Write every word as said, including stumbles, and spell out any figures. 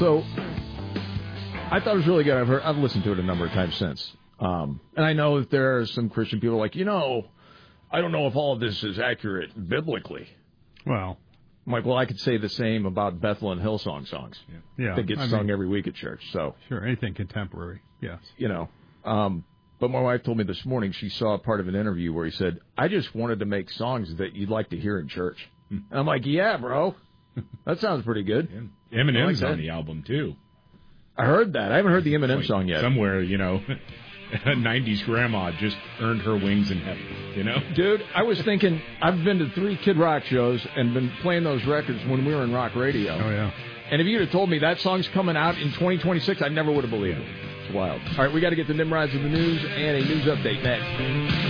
So I thought it was really good. I've heard, I've listened to it a number of times since. Um, and I know that there are some Christian people like, you know, I don't know if all of this is accurate biblically. Well, I'm like, well, I could say the same about Bethel and Hillsong songs. Yeah, yeah that get I sung mean, every week at church. So sure, anything contemporary, yes. You know, um, but my wife told me this morning she saw part of an interview where he said, I just wanted to make songs that you'd like to hear in church. And I'm like, yeah, bro, that sounds pretty good. Yeah. Eminem's like on the album, too. I heard that. I haven't heard the Eminem like song yet. Somewhere, you know, a nineties grandma just earned her wings in heaven, you know? Dude, I was thinking, I've been to three Kid Rock shows and been playing those records when we were in rock radio. Oh, yeah. And if you'd have told me that song's coming out in twenty twenty-six, I never would have believed it. It's wild. All right, we got to get the Nimrods of the news and a news update next.